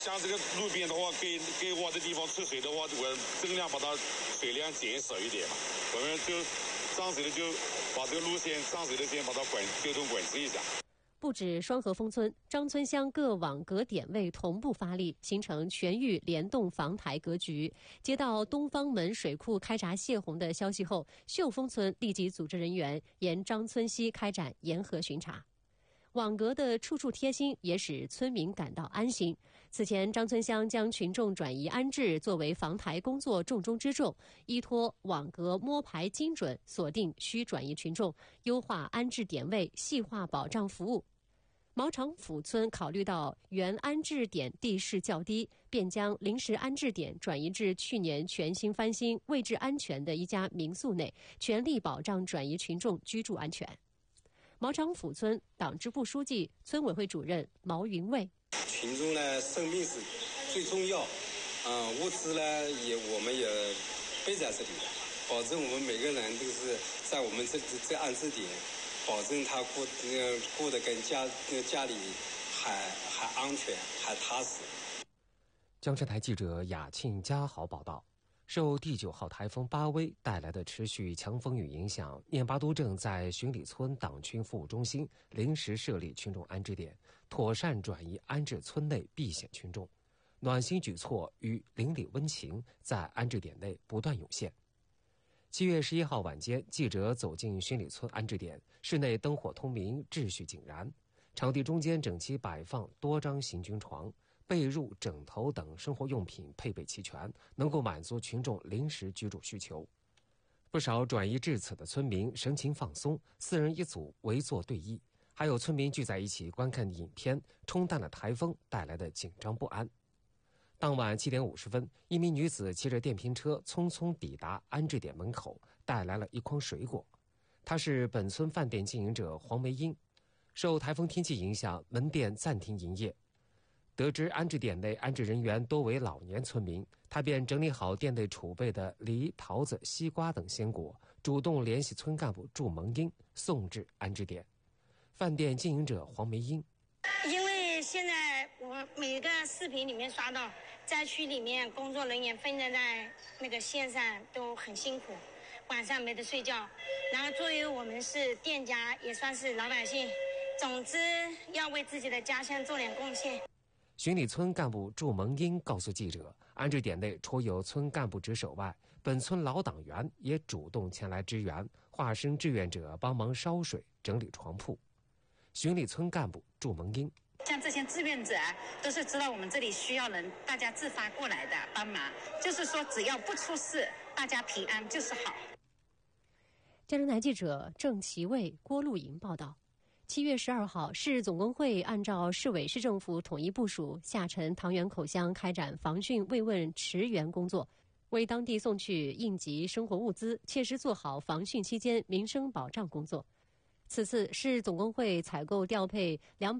像这个路边的话，给挖的地方出水的话，我尽量把它水量减少一点嘛。我们就上水的就把这个路线上水的先把它交通管制一下。 不止双河峰村，张村乡各网格点位同步发力，形成全域联动防台格局。接到东方门水库开闸泄洪的消息后，秀峰村立即组织人员沿张村溪开展沿河巡查。网格的处处贴心也使村民感到安心。此前，张村乡将群众转移安置作为防台工作重中之重，依托网格摸排精准，锁定需转移群众，优化安置点位，细化保障服务。毛场府村考虑到原安置点地势较低，便将临时安置点转移至去年全新翻新、位置安全的一家民宿内，全力保障转移群众居住安全。毛场府村党支部书记、村委会主任毛云卫： 群众呢，生命是最重要，物资呢我们也备在这里了，保证我们每个人都是在我们这安置点，保证他过得跟家里还安全还踏实。 江山台记者雅庆嘉豪报道。受第9号台风巴威带来的持续强风雨影响，念巴都镇在巡里村党群服务中心临时设立群众安置点，妥善转移安置村内避险群众。暖心举措与邻里温情在安置点内不断涌现。7月11号晚间，记者走进巡里村安置点，室内灯火通明，秩序井然。场地中间整齐摆放多张行军床，被褥、枕头等生活用品配备齐全，能够满足群众临时居住需求。不少转移至此的村民神情放松，4人一组围坐对弈，还有村民聚在一起观看影片，冲淡了台风带来的紧张不安。当晚7点50分，一名女子骑着电瓶车匆匆抵达安置点门口，带来了一筐水果。她是本村饭店经营者黄梅英。受台风天气影响，门店暂停营业。得知安置点内安置人员多为老年村民，他便整理好店内储备的梨、桃子、西瓜等鲜果，主动联系村干部祝蒙英送至安置点。饭店经营者黄梅英： 因为现在我每个视频里面刷到，灾区里面工作人员分散在那个线上都很辛苦，晚上没得睡觉。然后作为我们是店家，也算是老百姓，总之要为自己的家乡做点贡献。 巡里村干部祝蒙英告诉记者，安置点内除有村干部值守外，本村老党员也主动前来支援，化身志愿者帮忙烧水、整理床铺。巡里村干部祝蒙英： 像这些志愿者都是知道我们这里需要人，大家自发过来的帮忙，就是说只要不出事，大家平安就是好。 江山台记者郑其卫、郭露莹报道。7月12号，市总工会按照市委市政府统一部署，下沉唐园口乡开展防汛慰问驰援工作，为当地送去应急生活物资，切实做好防汛期间民生保障工作。此次市总工会采购调配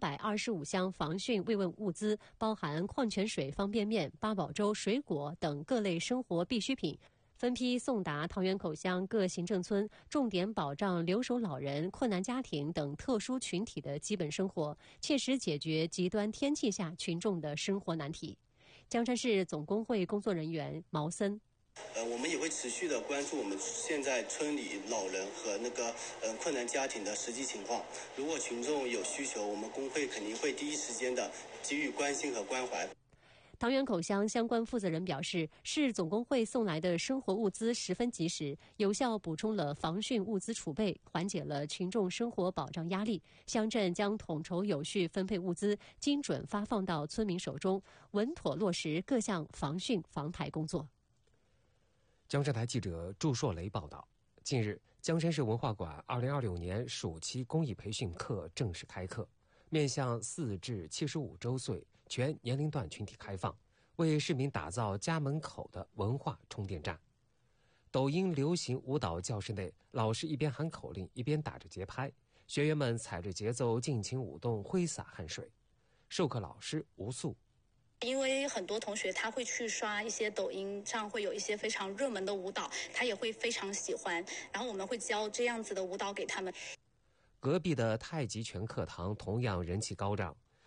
225箱防汛慰问物资，包含矿泉水、方便面、八宝粥、水果等各类生活必需品，分批送达唐园口乡各行政村，重点保障留守老人、困难家庭等特殊群体的基本生活，切实解决极端天气下群众的生活难题。江山市总工会工作人员毛森： 我们也会持续的关注我们现在村里老人和困难家庭的实际情况。如果群众有需求，我们工会肯定会第一时间的给予关心和关怀。 唐园口乡相关负责人表示，市总工会送来的生活物资十分及时，有效补充了防汛物资储备，缓解了群众生活保障压力。乡镇将统筹有序分配物资，精准发放到村民手中，稳妥落实各项防汛防台工作。 江山台记者祝硕雷报道。近日，江山市文化馆2026年暑期公益培训课正式开课，面向4至75周岁全年龄段群体开放，为市民打造家门口的文化充电站。抖音流行舞蹈教室内，老师一边喊口令一边打着节拍，学员们踩着节奏尽情舞动，挥洒汗水。授课老师吴素： 因为很多同学他会去刷一些抖音上会有一些非常热门的舞蹈，他也会非常喜欢，然后我们会教这样子的舞蹈给他们。 隔壁的太极拳课堂同样人气高涨，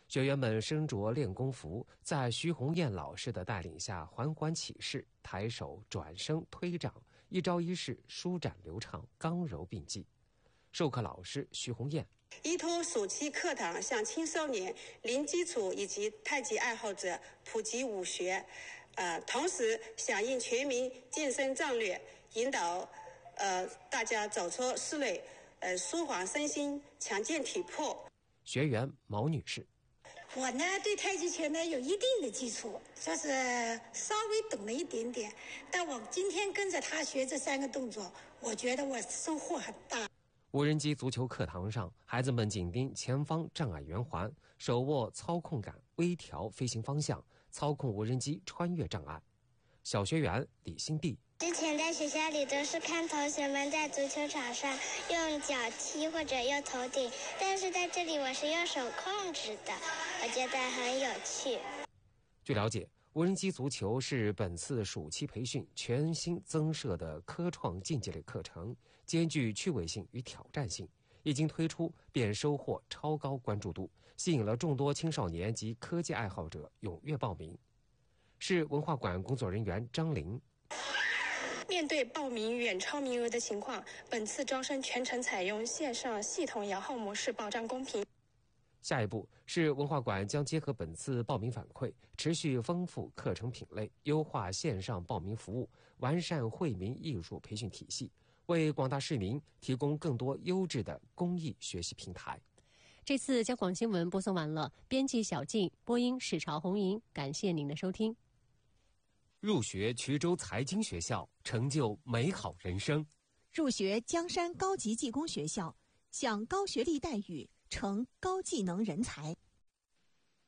学员们身着练功服，在徐红艳老师的带领下缓缓起势，抬手、转身、推掌，一招一式舒展流畅，刚柔并济。授课老师徐红艳依托暑期课堂，向青少年、零基础以及太极爱好者普及武学，同时响应全民健身战略，引导大家走出室内，舒缓身心，强健体魄。 学员毛女士。 我呢对太极拳呢有一定的基础，就是稍微懂了一点点。但我今天跟着他学这3个动作，我觉得我收获很大。 无人机足球课堂上，孩子们紧盯前方障碍圆环，手握操控杆，微调飞行方向，操控无人机穿越障碍。小学员李新娣。 之前在学校里都是看同学们在足球场上用脚踢或者用头顶，但是在这里我是用手控制的，我觉得很有趣。 据了解，无人机足球是本次暑期培训全新增设的科创竞技类课程，兼具趣味性与挑战性，一经推出便收获超高关注度，吸引了众多青少年及科技爱好者踊跃报名。市文化馆工作人员张玲。 面对报名远超名额的情况，本次招生全程采用线上系统摇号模式，保障公平。 下一步，市文化馆将结合本次报名反馈，持续丰富课程品类，优化线上报名服务，完善惠民艺术培训体系，为广大市民提供更多优质的公益学习平台。 这次加广新闻播送完了，编辑小静，播音史朝红莹，感谢您的收听。 入学衢州财经学校，成就美好人生； 入学江山高级技工学校，享高学历待遇，成高技能人才。